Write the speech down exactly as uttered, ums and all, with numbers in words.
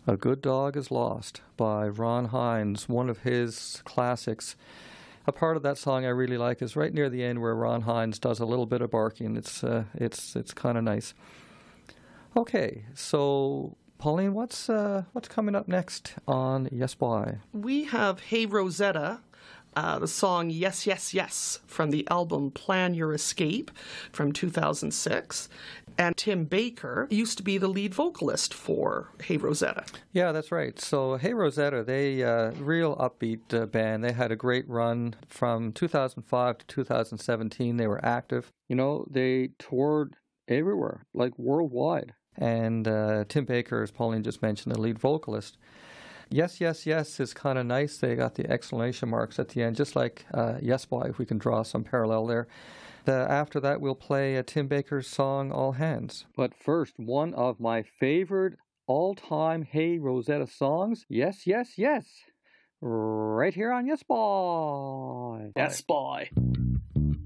A Good Dog is Lost by Ron Hynes, one of his classics. A part of that song I really like is right near the end where Ron Hynes does a little bit of barking. It's uh, it's it's kind of nice. Okay, so Pauline, what's uh, what's coming up next on Yes Boy? We have Hey Rosetta, uh, the song Yes, Yes, Yes from the album Plan Your Escape from two thousand six. And Tim Baker used to be the lead vocalist for Hey Rosetta. Yeah, that's right. So Hey Rosetta, they uh, real upbeat uh, band. They had a great run from two thousand five to two thousand seventeen. They were active. You know, they toured everywhere, like worldwide. And uh, Tim Baker, as Pauline just mentioned, the lead vocalist. Yes, Yes, Yes is kind of nice. They got the exclamation marks at the end, just like uh, Yes Boy, if we can draw some parallel there. Uh, after that, we'll play uh, Tim Baker's song, All Hands. But first, one of my favorite all-time Hey Rosetta songs, Yes, Yes, Yes, right here on Yes Boy. Yes Boy.